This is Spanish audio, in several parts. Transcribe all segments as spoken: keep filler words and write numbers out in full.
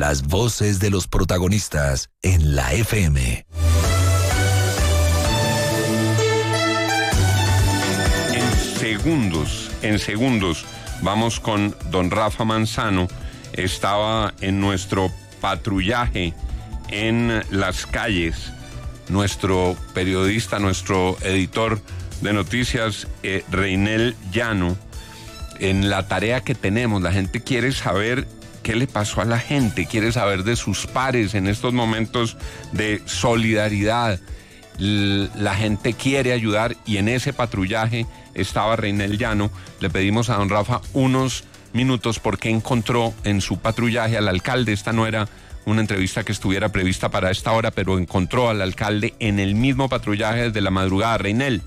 las voces de los protagonistas en la F M. En segundos, en segundos, vamos con don Rafa Manzano. Estaba en nuestro patrullaje en las calles, nuestro periodista, nuestro editor de noticias, eh, Reinel Llano, en la tarea que tenemos. La gente quiere saber qué le pasó a la gente, quiere saber de sus pares en estos momentos de solidaridad. L- la gente quiere ayudar y en ese patrullaje estaba Reinel Llano. Le pedimos a don Rafa unos minutos porque encontró en su patrullaje al alcalde. Esta no era una entrevista que estuviera prevista para esta hora, pero encontró al alcalde en el mismo patrullaje desde la madrugada. Reinel.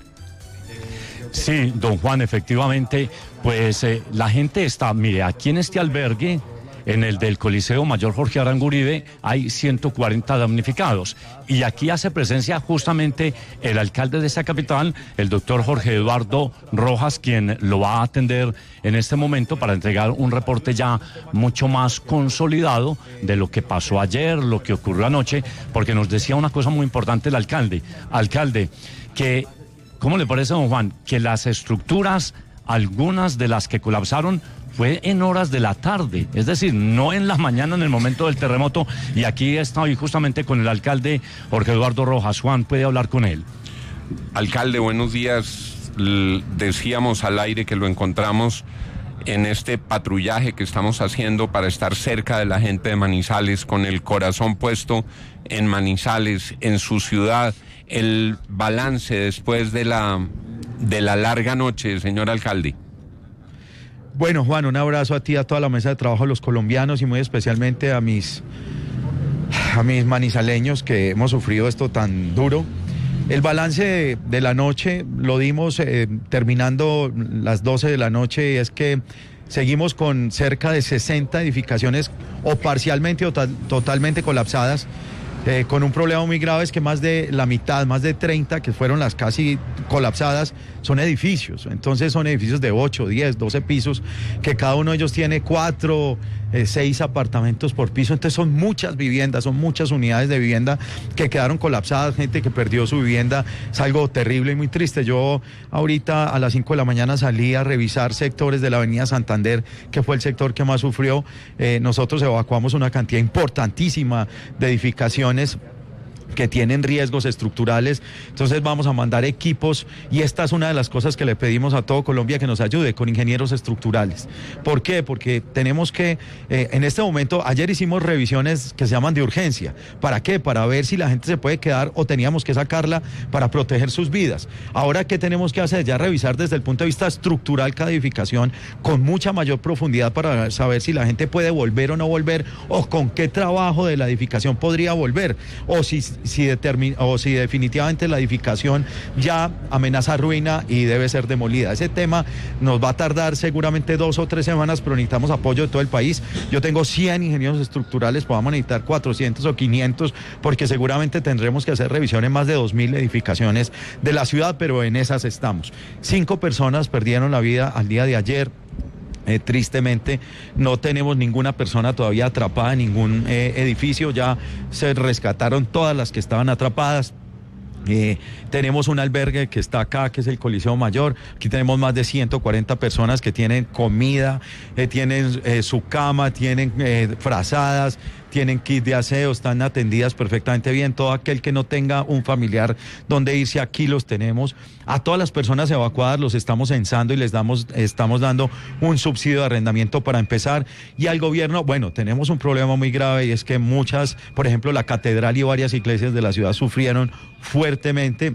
Sí, don Juan, efectivamente, pues eh, la gente está, mire, aquí en este albergue, en el del Coliseo Mayor Jorge Arango-Uribe, hay ciento cuarenta damnificados. Y aquí hace presencia justamente el alcalde de esta capital, el doctor Jorge Eduardo Rojas, quien lo va a atender en este momento para entregar un reporte ya mucho más consolidado de lo que pasó ayer, lo que ocurrió anoche, porque nos decía una cosa muy importante el alcalde. Alcalde, que, ¿cómo le parece, don Juan? Que las estructuras, algunas de las que colapsaron, fue en horas de la tarde, es decir, no en la mañana en el momento del terremoto, y aquí estoy justamente con el alcalde Jorge Eduardo Rojas. Juan, ¿puede hablar con él? Alcalde, buenos días. L- decíamos al aire que lo encontramos en este patrullaje que estamos haciendo para estar cerca de la gente de Manizales, con el corazón puesto en Manizales, en su ciudad. El balance después de la, de la larga noche, señor alcalde. Bueno, Juan, un abrazo a ti, a toda la mesa de trabajo de los colombianos y muy especialmente a mis, a mis manizaleños que hemos sufrido esto tan duro. El balance de, de la noche lo dimos eh, terminando las doce de la noche, y es que seguimos con cerca de sesenta edificaciones o parcialmente o ta- totalmente colapsadas. Eh, con un problema muy grave, es que más de la mitad, más de treinta que fueron las casi colapsadas, son edificios. Entonces son edificios de ocho, diez, doce pisos, que cada uno de ellos tiene cuatro, eh, seis apartamentos por piso. Entonces son muchas viviendas, son muchas unidades de vivienda que quedaron colapsadas, gente que perdió su vivienda. Es algo terrible y muy triste. Yo ahorita a las cinco de la mañana salí a revisar sectores de la avenida Santander, que fue el sector que más sufrió. Eh, nosotros evacuamos una cantidad importantísima de edificaciones que tienen riesgos estructurales. Entonces vamos a mandar equipos, y esta es una de las cosas que le pedimos a todo Colombia, que nos ayude con ingenieros estructurales. ¿Por qué? Porque tenemos que, eh, en este momento, ayer hicimos revisiones que se llaman de urgencia. ¿Para qué? Para ver si la gente se puede quedar o teníamos que sacarla para proteger sus vidas. Ahora, ¿qué tenemos que hacer? Ya revisar desde el punto de vista estructural cada edificación con mucha mayor profundidad para saber si la gente puede volver o no volver, o con qué trabajo de la edificación podría volver, o si Si, determin, o si definitivamente la edificación ya amenaza ruina y debe ser demolida. Ese tema nos va a tardar seguramente dos o tres semanas, pero necesitamos apoyo de todo el país. Yo tengo cien ingenieros estructurales, podamos necesitar cuatrocientos o quinientos, porque seguramente tendremos que hacer revisión en más de dos mil edificaciones de la ciudad, pero en esas estamos. Cinco personas perdieron la vida al día de ayer. Eh, tristemente no tenemos ninguna persona todavía atrapada en ningún eh, edificio. Ya se rescataron todas las que estaban atrapadas. Eh, tenemos un albergue que está acá, que es el Coliseo Mayor. Aquí tenemos más de ciento cuarenta personas que tienen comida, eh, tienen eh, su cama, tienen eh, frazadas, tienen kit de aseo, están atendidas perfectamente bien. Todo aquel que no tenga un familiar donde irse, aquí los tenemos. A todas las personas evacuadas los estamos censando y les damos, estamos dando un subsidio de arrendamiento para empezar. Y al gobierno, bueno, tenemos un problema muy grave, y es que muchas, por ejemplo, la catedral y varias iglesias de la ciudad sufrieron fuertemente.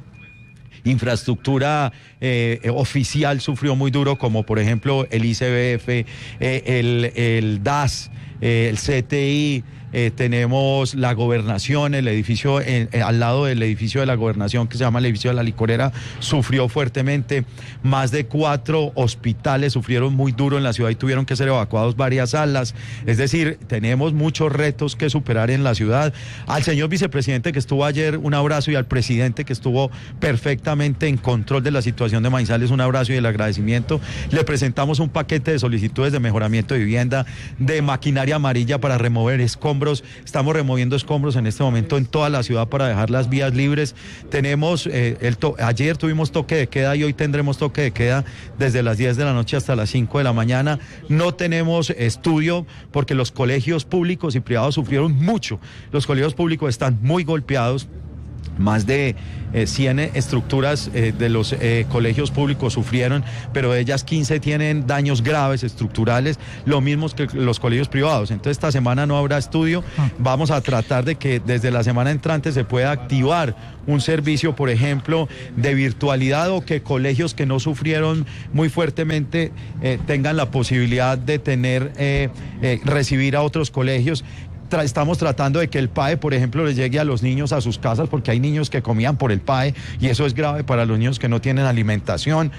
Infraestructura eh, oficial sufrió muy duro, como por ejemplo el I C B F, eh, el, el D A S, eh, el C T I. Eh, tenemos la gobernación, el edificio eh, eh, al lado del edificio de la gobernación, que se llama el edificio de la licorera, sufrió fuertemente. Más de cuatro hospitales sufrieron muy duro en la ciudad y tuvieron que ser evacuados varias salas. Es decir, tenemos muchos retos que superar en la ciudad. Al señor vicepresidente que estuvo ayer, un abrazo, y al presidente que estuvo perfectamente en control de la situación de Manizales, un abrazo y el agradecimiento. Le presentamos un paquete de solicitudes de mejoramiento de vivienda, de maquinaria amarilla para remover escombros escombros, estamos removiendo escombros en este momento en toda la ciudad para dejar las vías libres. Tenemos, eh, el to- ayer tuvimos toque de queda y hoy tendremos toque de queda desde las diez de la noche hasta las cinco de la mañana. No tenemos estudio porque los colegios públicos y privados sufrieron mucho. Los colegios públicos están muy golpeados. Más de eh, cien estructuras eh, de los eh, colegios públicos sufrieron, pero de ellas quince tienen daños graves estructurales, lo mismo que los colegios privados. Entonces esta semana no habrá estudio. Vamos a tratar de que desde la semana entrante se pueda activar un servicio, por ejemplo, de virtualidad, o que colegios que no sufrieron muy fuertemente eh, tengan la posibilidad de tener, eh, eh, recibir a otros colegios. Estamos tratando de que el P A E, por ejemplo, les llegue a los niños a sus casas, porque hay niños que comían por el P A E y eso es grave para los niños que no tienen alimentación.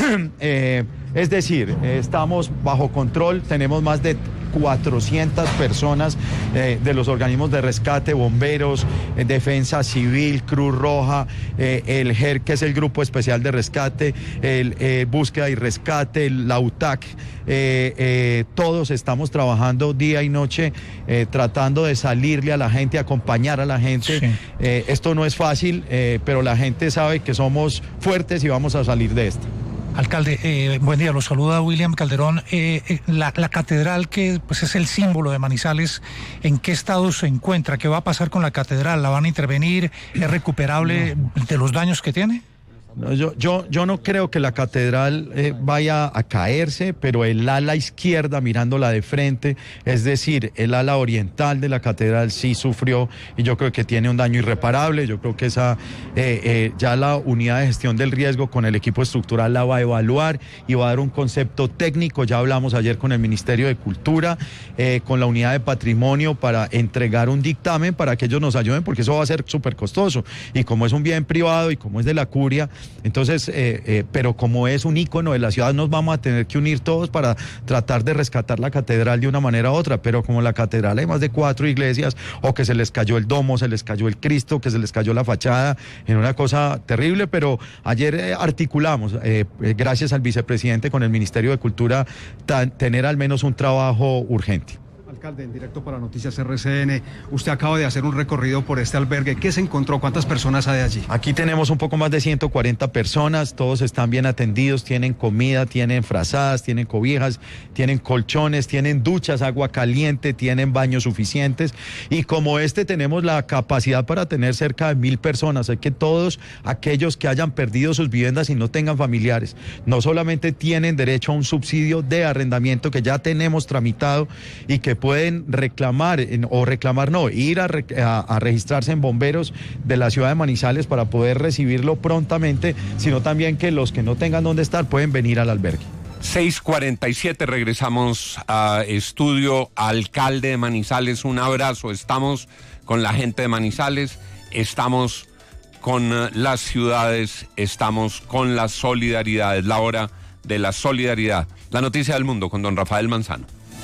eh, es decir, eh, estamos bajo control, tenemos más de cuatrocientas personas eh, de los organismos de rescate, bomberos, eh, defensa civil, Cruz Roja, eh, el G E R, que es el Grupo Especial de Rescate, el eh, Búsqueda y Rescate, el, la U T A C, eh, eh, todos estamos trabajando día y noche eh, tratando de salirle a la gente, acompañar a la gente. Sí. Eh, esto no es fácil, eh, pero la gente sabe que somos fuertes y vamos a salir de esto. Alcalde, eh, buen día, lo saluda William Calderón. Eh, eh, la, la catedral, que pues es el símbolo de Manizales, ¿en qué estado se encuentra? ¿Qué va a pasar con la catedral? ¿La van a intervenir? ¿Es recuperable no. de los daños que tiene? No, yo, yo, yo no creo que la catedral eh, vaya a caerse, pero el ala izquierda, mirándola de frente, es decir, el ala oriental de la catedral sí sufrió y yo creo que tiene un daño irreparable. Yo creo que esa eh, eh, ya la unidad de gestión del riesgo con el equipo estructural la va a evaluar y va a dar un concepto técnico. Ya hablamos ayer con el Ministerio de Cultura, eh, con la unidad de patrimonio, para entregar un dictamen para que ellos nos ayuden, porque eso va a ser súper costoso. Y como es un bien privado y como es de la curia, entonces, eh, eh, pero como es un ícono de la ciudad, nos vamos a tener que unir todos para tratar de rescatar la catedral de una manera u otra. Pero como la catedral hay más de cuatro iglesias, o que se les cayó el domo, se les cayó el Cristo, que se les cayó la fachada, en una cosa terrible. Pero ayer eh, articulamos, eh, eh, gracias al vicepresidente con el Ministerio de Cultura, tan, tener al menos un trabajo urgente. Alcalde, en directo para Noticias R C N, usted acaba de hacer un recorrido por este albergue. ¿Qué se encontró? ¿Cuántas personas hay allí? Aquí tenemos un poco más de ciento cuarenta personas, todos están bien atendidos, tienen comida, tienen frazadas, tienen cobijas, tienen colchones, tienen duchas, agua caliente, tienen baños suficientes, y como este tenemos la capacidad para tener cerca de mil personas. Hay que todos aquellos que hayan perdido sus viviendas y no tengan familiares, no solamente tienen derecho a un subsidio de arrendamiento que ya tenemos tramitado y que pueden reclamar, o reclamar no, ir a, a, a registrarse en bomberos de la ciudad de Manizales para poder recibirlo prontamente, sino también que los que no tengan dónde estar pueden venir al albergue. seis cuarenta y siete, regresamos a estudio. Alcalde de Manizales, un abrazo. Estamos con la gente de Manizales, estamos con las ciudades, estamos con la solidaridad. Es la hora de la solidaridad. La noticia del mundo con don Rafael Manzano.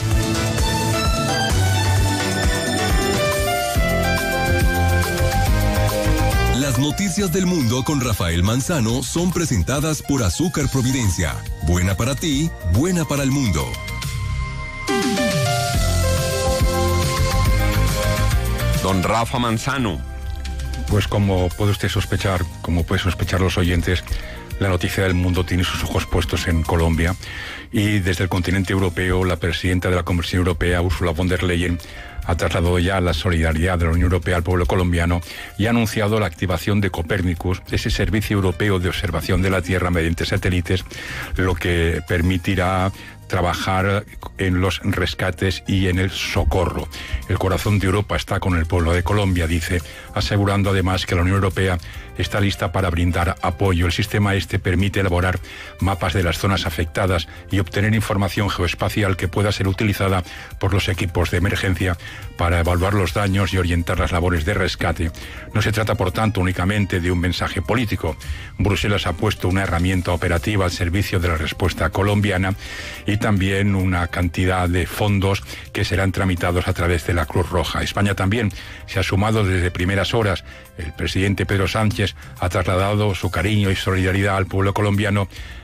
Las noticias del mundo con Rafael Manzano son presentadas por Azúcar Providencia. Buena para ti, buena para el mundo. Don Rafa Manzano. Pues como puede usted sospechar, como pueden sospechar los oyentes, la noticia del mundo tiene sus ojos puestos en Colombia, y desde el continente europeo, la presidenta de la Comisión Europea, Ursula von der Leyen, ha trasladado ya la solidaridad de la Unión Europea al pueblo colombiano y ha anunciado la activación de Copernicus, ese servicio europeo de observación de la Tierra mediante satélites, lo que permitirá trabajar en los rescates y en el socorro. El corazón de Europa está con el pueblo de Colombia, dice, asegurando además que la Unión Europea está lista para brindar apoyo. El sistema este permite elaborar mapas de las zonas afectadas y obtener información geoespacial que pueda ser utilizada por los equipos de emergencia para evaluar los daños y orientar las labores de rescate. No se trata, por tanto, únicamente de un mensaje político. Bruselas ha puesto una herramienta operativa al servicio de la respuesta colombiana y también una cantidad de fondos que serán tramitados a través de la Cruz Roja. España también se ha sumado desde primeras horas. El presidente Pedro Sánchez ha trasladado su cariño y solidaridad al pueblo colombiano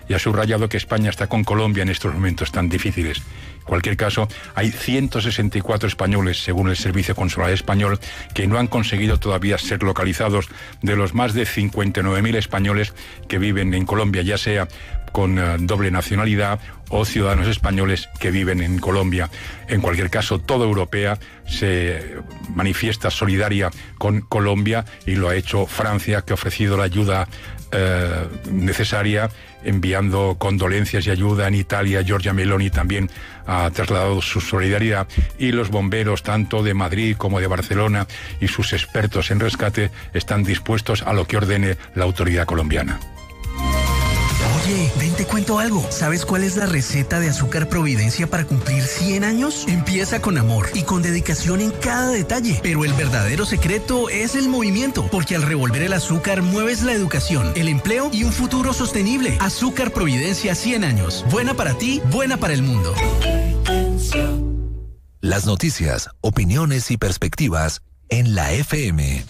y ha subrayado que España está con Colombia en estos momentos tan difíciles. En cualquier caso, hay ciento sesenta y cuatro españoles, según el Servicio Consular Español, que no han conseguido todavía ser localizados de los más de cincuenta y nueve mil españoles que viven en Colombia, ya sea con uh, doble nacionalidad o ciudadanos españoles que viven en Colombia. En cualquier caso, toda Europea se manifiesta solidaria con Colombia y lo ha hecho Francia, que ha ofrecido la ayuda eh, necesaria, enviando condolencias y ayuda. En Italia, Giorgia Meloni también ha trasladado su solidaridad, y los bomberos, tanto de Madrid como de Barcelona, y sus expertos en rescate están dispuestos a lo que ordene la autoridad colombiana. Oye, ven, te cuento algo. ¿Sabes cuál es la receta de Azúcar Providencia para cumplir cien años? Empieza con amor y con dedicación en cada detalle. Pero el verdadero secreto es el movimiento, porque al revolver el azúcar mueves la educación, el empleo y un futuro sostenible. Azúcar Providencia cien años. Buena para ti, buena para el mundo. Las noticias, opiniones y perspectivas en la F M.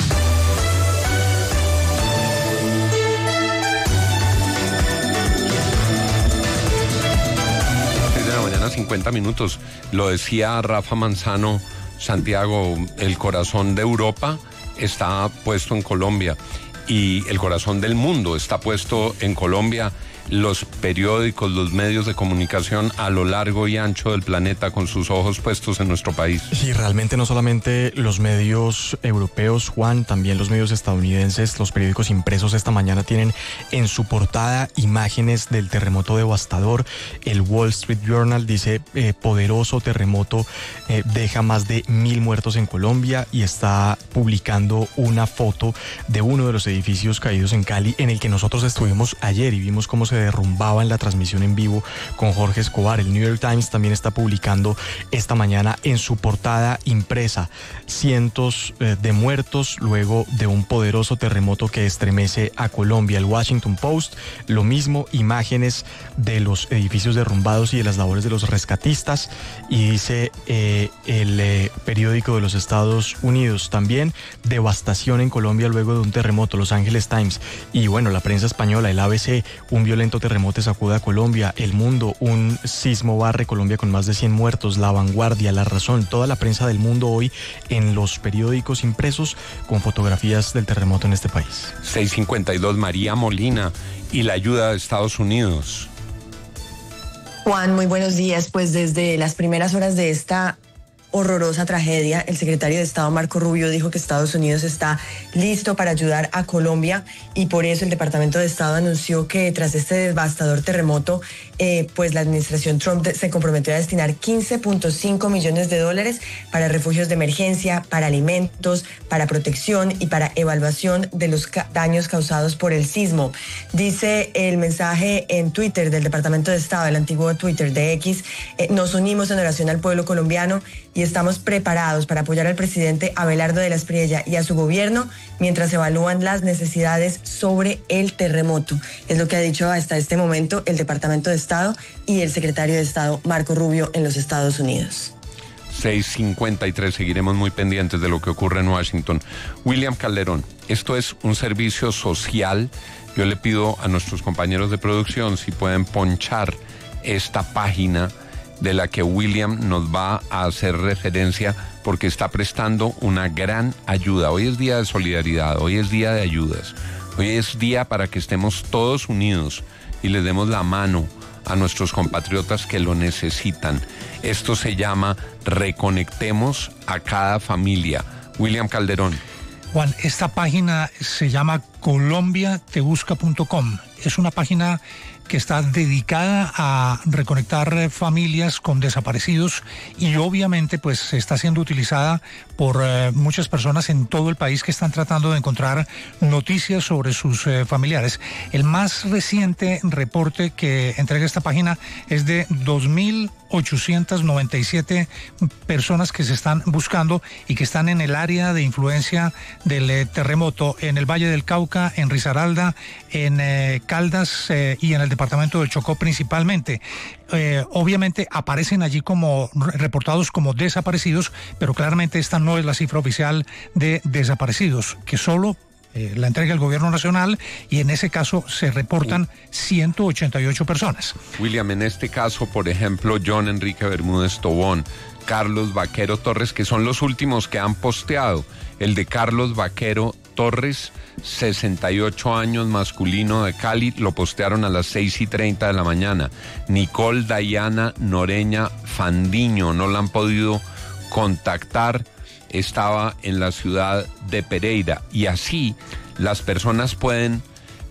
cincuenta minutos. Lo decía Rafa Manzano, Santiago, el corazón de Europa está puesto en Colombia y el corazón del mundo está puesto en Colombia. Los periódicos, los medios de comunicación a lo largo y ancho del planeta con sus ojos puestos en nuestro país. Sí, realmente no solamente los medios europeos, Juan, también los medios estadounidenses, los periódicos impresos esta mañana tienen en su portada imágenes del terremoto devastador. El Wall Street Journal dice, eh, poderoso terremoto eh, deja más de mil muertos en Colombia, y está publicando una foto de uno de los edificios caídos en Cali, en el que nosotros estuvimos ayer y vimos cómo se derrumbaba en la transmisión en vivo con Jorge Escobar. El New York Times también está publicando esta mañana en su portada impresa cientos eh, de muertos luego de un poderoso terremoto que estremece a Colombia. El Washington Post, lo mismo, imágenes de los edificios derrumbados y de las labores de los rescatistas, y dice eh, el eh, periódico de los Estados Unidos también, devastación en Colombia luego de un terremoto. Los Angeles Times y bueno, la prensa española, el A B C, un violento terremoto sacude a Colombia. El Mundo, un sismo barre Colombia con más de cien muertos. La Vanguardia, La Razón, toda la prensa del mundo hoy en los periódicos impresos con fotografías del terremoto en este país. seis cincuenta y dos, María Molina y la ayuda de Estados Unidos. Juan, muy buenos días. Pues desde las primeras horas de esta horrorosa tragedia, el secretario de Estado Marco Rubio dijo que Estados Unidos está listo para ayudar a Colombia, y por eso el Departamento de Estado anunció que tras este devastador terremoto, eh, pues la administración Trump se comprometió a destinar quince punto cinco millones de dólares para refugios de emergencia, para alimentos, para protección y para evaluación de los ca- daños causados por el sismo. Dice el mensaje en Twitter del Departamento de Estado, el antiguo Twitter de X, eh, nos unimos en oración al pueblo colombiano y estamos preparados para apoyar al presidente Abelardo de la Espriella y a su gobierno mientras evalúan las necesidades sobre el terremoto. Es lo que ha dicho hasta este momento el Departamento de Estado y el secretario de Estado Marco Rubio en los Estados Unidos. seis cincuenta y tres, seguiremos muy pendientes de lo que ocurre en Washington. William Calderón, esto es un servicio social. Yo le pido a nuestros compañeros de producción si pueden ponchar esta página de la que William nos va a hacer referencia, porque está prestando una gran ayuda. Hoy es día de solidaridad, hoy es día de ayudas, hoy es día para que estemos todos unidos y les demos la mano a nuestros compatriotas que lo necesitan. Esto se llama Reconectemos a cada familia. William Calderón. Juan, esta página se llama colombia te busca punto com. Es una página que está dedicada a reconectar familias con desaparecidos, y obviamente pues está siendo utilizada por eh, muchas personas en todo el país que están tratando de encontrar noticias sobre sus eh, familiares. El más reciente reporte que entrega esta página es de dos mil ochocientas noventa y siete personas que se están buscando y que están en el área de influencia del eh, terremoto, en el Valle del Cauca, en Risaralda, en eh, Caldas eh, y en el departamento del Chocó principalmente. Eh, obviamente aparecen allí como reportados como desaparecidos, pero claramente esta no es la cifra oficial de desaparecidos, que solo eh, la entrega el gobierno nacional, y en ese caso se reportan ciento ochenta y ocho personas. William, en este caso, por ejemplo, John Enrique Bermúdez Tobón, Carlos Vaquero Torres, que son los últimos que han posteado. El de Carlos Vaquero Torres, sesenta y ocho años, masculino de Cali, lo postearon a las seis y treinta de la mañana. Nicole Dayana Noreña Fandiño, no la han podido contactar, estaba en la ciudad de Pereira. Y así las personas pueden,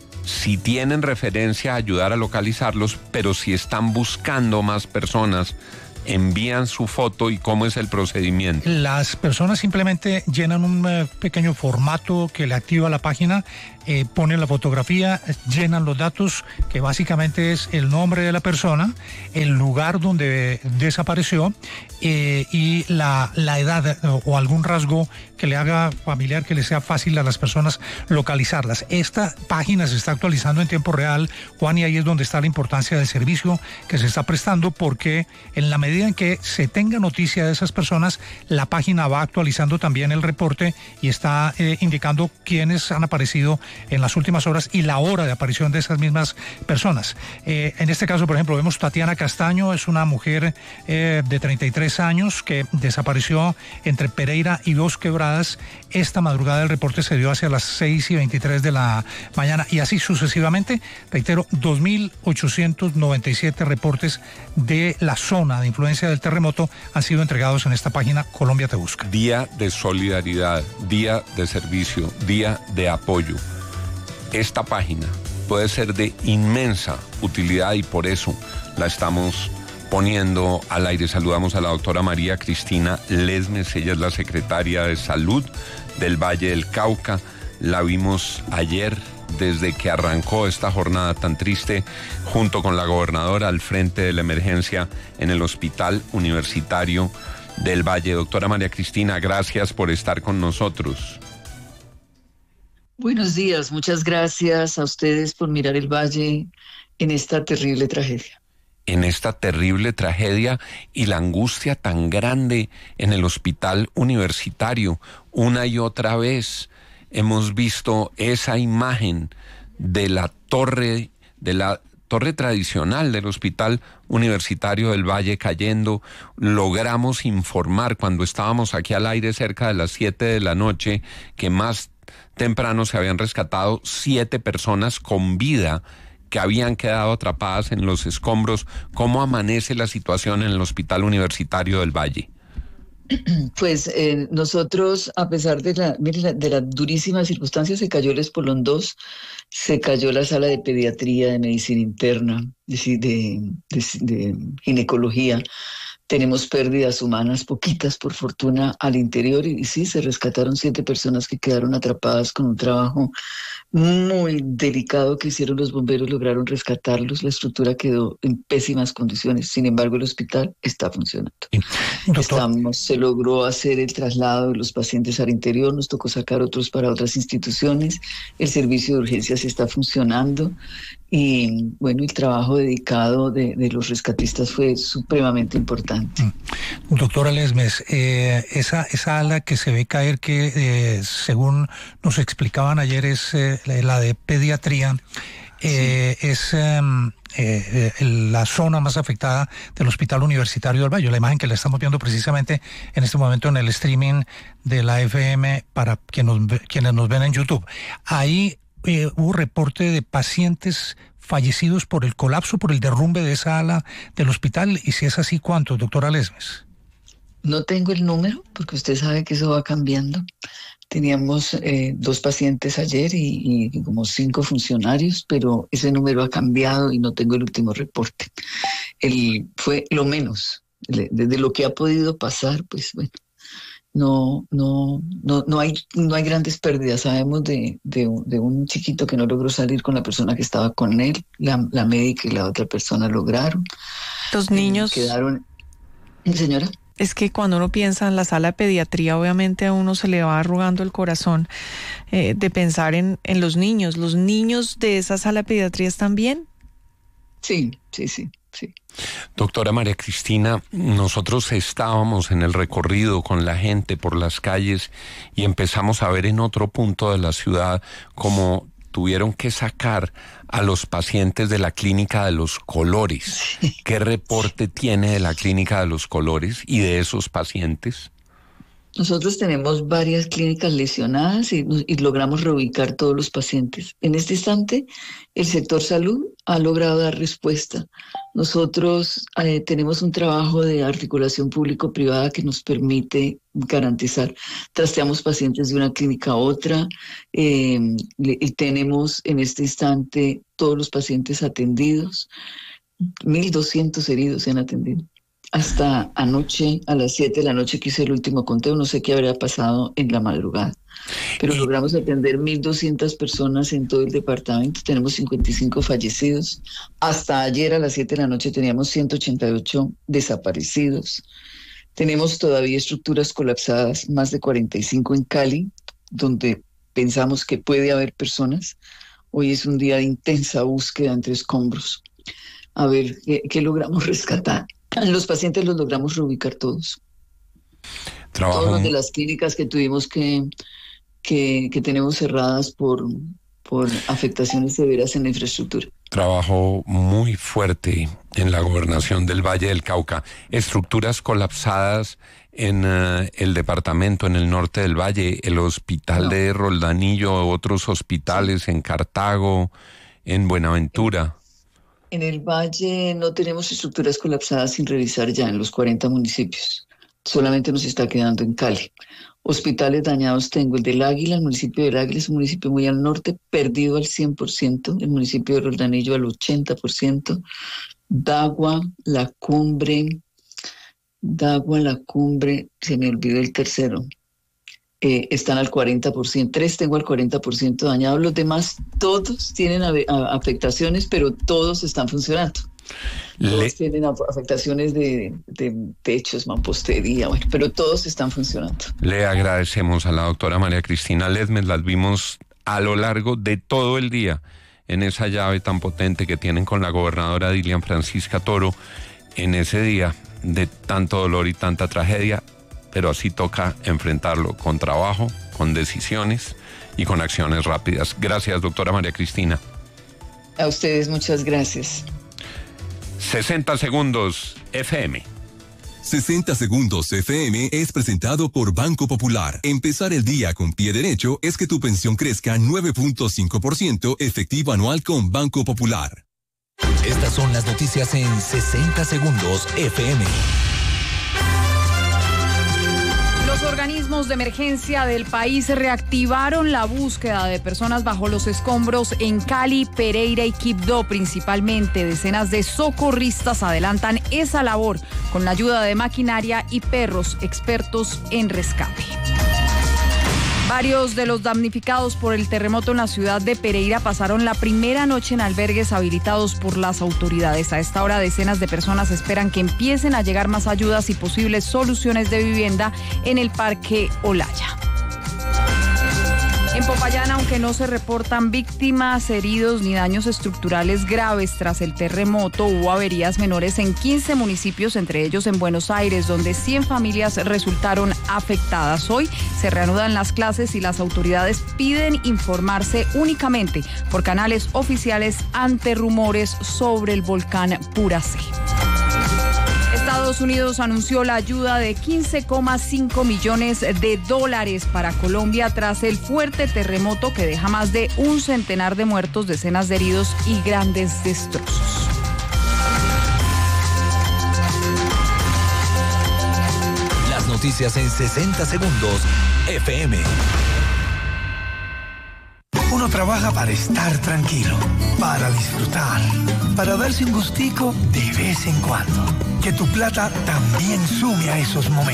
si tienen referencia, ayudar a localizarlos, pero si están buscando más personas, envían su foto. ¿Y cómo es el procedimiento? Las personas simplemente llenan un eh, pequeño formato que le activa la página, eh, ponen la fotografía, llenan los datos, que básicamente es el nombre de la persona, el lugar donde desapareció eh, y la, la edad o, o algún rasgo que le haga familiar, que le sea fácil a las personas localizarlas. Esta página se está actualizando en tiempo real, Juan, y ahí es donde está la importancia del servicio que se está prestando, porque en la medida en que se tenga noticia de esas personas, la página va actualizando también el reporte y está eh, indicando quiénes han aparecido en las últimas horas y la hora de aparición de esas mismas personas. Eh, en este caso, por ejemplo, vemos Tatiana Castaño, es una mujer eh, de treinta y tres años que desapareció entre Pereira y Dos Quebradas. Esta madrugada el reporte se dio hacia las seis y veintitrés de la mañana, y así sucesivamente. Reitero, dos mil ochocientos noventa y siete reportes de la zona de influencia del terremoto han sido entregados en esta página Colombia Te Busca. Día de solidaridad, día de servicio, día de apoyo. Esta página puede ser de inmensa utilidad y por eso la estamos poniendo al aire. Saludamos a la doctora María Cristina Lesmes, ella es la secretaria de Salud del Valle del Cauca. La vimos ayer desde que arrancó esta jornada tan triste, junto con la gobernadora al frente de la emergencia en el Hospital Universitario del Valle. Doctora María Cristina, gracias por estar con nosotros. Buenos días, muchas gracias a ustedes por mirar el Valle en esta terrible tragedia. En esta terrible tragedia y la angustia tan grande en el Hospital Universitario. Una y otra vez hemos visto esa imagen de la torre, de la torre tradicional del Hospital Universitario del Valle cayendo. Logramos informar cuando estábamos aquí al aire cerca de las siete de la noche que más temprano se habían rescatado siete personas con vida que habían quedado atrapadas en los escombros. ¿Cómo amanece la situación en el Hospital Universitario del Valle? Pues eh, nosotros, a pesar de la, mire, la, de las durísimas circunstancias, se cayó el Espolón dos, se cayó la sala de pediatría, de medicina interna, de, de, de, de ginecología. Tenemos pérdidas humanas, poquitas por fortuna, al interior, y, y sí, se rescataron siete personas que quedaron atrapadas con un trabajo muy delicado que hicieron los bomberos, lograron rescatarlos. La estructura quedó en pésimas condiciones, sin embargo el hospital está funcionando. Estamos, se logró hacer el traslado de los pacientes al interior, nos tocó sacar otros para otras instituciones, el servicio de urgencias está funcionando. Y bueno, el trabajo dedicado de, de los rescatistas fue supremamente importante. Doctora Lesmes, eh, esa, esa ala que se ve caer, que eh, según nos explicaban ayer es eh, la de pediatría, eh, sí. es eh, eh, la zona más afectada del Hospital Universitario del Valle. La imagen que le estamos viendo precisamente en este momento en el streaming de la F M para quienes nos, quienes nos ven en YouTube. Ahí Eh, hubo reporte de pacientes fallecidos por el colapso, por el derrumbe de esa ala del hospital, y si es así, ¿cuántos, doctora Lesmes? No tengo el número, porque usted sabe que eso va cambiando. Teníamos eh, dos pacientes ayer y, y como cinco funcionarios, pero ese número ha cambiado y no tengo el último reporte. El, fue lo menos, desde lo que ha podido pasar, pues bueno. No, no, no, no hay, no hay grandes pérdidas. Sabemos de, de, de un chiquito que no logró salir con la persona que estaba con él, la, la médica y la otra persona lograron. Los niños eh, quedaron. Señora. Es que cuando uno piensa en la sala de pediatría, obviamente a uno se le va arrugando el corazón eh, de pensar en, en los niños. ¿Los niños de esa sala de pediatría están bien? Sí, sí, sí. sí. Doctora María Cristina, nosotros estábamos en el recorrido con la gente por las calles y empezamos a ver en otro punto de la ciudad cómo tuvieron que sacar a los pacientes de la Clínica de los Colores. Sí. ¿Qué reporte tiene de la Clínica de los Colores y de esos pacientes? Nosotros tenemos varias clínicas lesionadas y, y logramos reubicar todos los pacientes. En este instante, el sector salud ha logrado dar respuesta. Nosotros eh, tenemos un trabajo de articulación público-privada que nos permite garantizar. Trasteamos pacientes de una clínica a otra eh, y tenemos en este instante todos los pacientes atendidos. mil doscientos heridos se han atendido. Hasta anoche, a las siete de la noche que hice el último conteo, no sé qué habría pasado en la madrugada. Pero logramos atender mil doscientas personas en todo el departamento, tenemos cincuenta y cinco fallecidos. Hasta ayer a las siete de la noche teníamos ciento ochenta y ocho desaparecidos. Tenemos todavía estructuras colapsadas, más de cuarenta y cinco en Cali, donde pensamos que puede haber personas. Hoy es un día de intensa búsqueda entre escombros. A ver qué, qué logramos rescatar. Los pacientes los logramos reubicar todos. Trabajo. Todos los de las clínicas que tuvimos que, que, que tenemos cerradas por, por afectaciones severas en la infraestructura. Trabajo muy fuerte en la gobernación del Valle del Cauca. Estructuras colapsadas en uh, el departamento, en el norte del Valle, el hospital no. de Roldanillo, otros hospitales en Cartago, en Buenaventura. En el Valle no tenemos estructuras colapsadas sin revisar ya en los cuarenta municipios. Solamente nos está quedando en Cali. Hospitales dañados tengo el del Águila, el municipio del Águila es un municipio muy al norte, perdido al cien por ciento, el municipio de Roldanillo al ochenta por ciento, Dagua, La Cumbre, Dagua, La Cumbre, se me olvidó el tercero. Eh, están al cuarenta por ciento, tres tengo al cuarenta por ciento dañados, los demás todos tienen a, a, afectaciones, pero todos están funcionando. Le... Todos tienen afectaciones de, de techos, mampostería, bueno, pero todos están funcionando. Le agradecemos a la doctora María Cristina Ledmes, las vimos a lo largo de todo el día en esa llave tan potente que tienen con la gobernadora Dilian Francisca Toro, en ese día de tanto dolor y tanta tragedia. Pero así toca enfrentarlo con trabajo, con decisiones y con acciones rápidas. Gracias, doctora María Cristina. A ustedes muchas gracias. sesenta segundos F M. sesenta segundos F M es presentado por Banco Popular. Empezar el día con pie derecho es que tu pensión crezca nueve punto cinco por ciento efectivo anual con Banco Popular. Estas son las noticias en sesenta segundos F M. Los organismos de emergencia del país reactivaron la búsqueda de personas bajo los escombros en Cali, Pereira y Quibdó principalmente. Decenas de socorristas adelantan esa labor con la ayuda de maquinaria y perros expertos en rescate. Varios de los damnificados por el terremoto en la ciudad de Pereira pasaron la primera noche en albergues habilitados por las autoridades. A esta hora, decenas de personas esperan que empiecen a llegar más ayudas y posibles soluciones de vivienda en el Parque Olaya. En Popayán, aunque no se reportan víctimas, heridos ni daños estructurales graves tras el terremoto, hubo averías menores en quince municipios, entre ellos en Buenos Aires, donde cien familias resultaron afectadas. Hoy se reanudan las clases y las autoridades piden informarse únicamente por canales oficiales ante rumores sobre el volcán Puracé. Estados Unidos anunció la ayuda de quince coma cinco millones de dólares para Colombia tras el fuerte terremoto que deja más de un centenar de muertos, decenas de heridos y grandes destrozos. Las noticias en sesenta segundos F M. Uno trabaja para estar tranquilo, para disfrutar, para darse un gustico de vez en cuando. Que tu plata también sume a esos momentos.